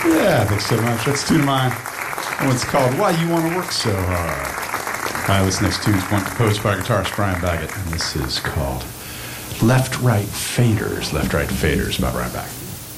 Yeah, thanks so much. That's a tune of mine. And it's called Why You Want to Work So Hard. This next tune is one composed by guitarist Brian Baggett, and this is called Left Right Faders. Left Right Faders by Brian Baggett.